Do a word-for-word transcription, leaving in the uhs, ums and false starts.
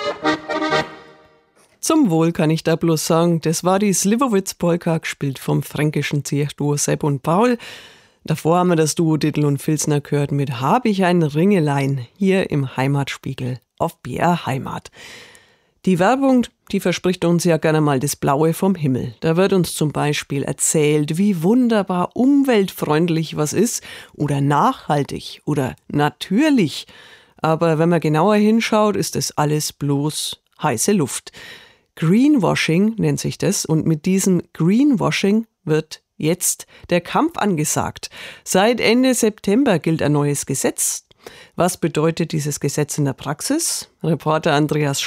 Zum Wohl kann ich da bloß sagen, das war die Slivovitz-Polka, gespielt vom fränkischen Zechduo Sepp und Paul. Davor haben wir das Duo Dittl und Filzner gehört mit Hab ich ein Ringelein, hier im Heimatspiegel auf B R Heimat. Die Werbung, die verspricht uns ja gerne mal das Blaue vom Himmel. Da wird uns zum Beispiel erzählt, wie wunderbar umweltfreundlich was ist oder nachhaltig oder natürlich. Aber wenn man genauer hinschaut, ist das alles bloß heiße Luft. Greenwashing nennt sich das, und mit diesem Greenwashing wird jetzt der Kampf angesagt. Seit Ende September gilt ein neues Gesetz. Was bedeutet dieses Gesetz in der Praxis? Reporter Andreas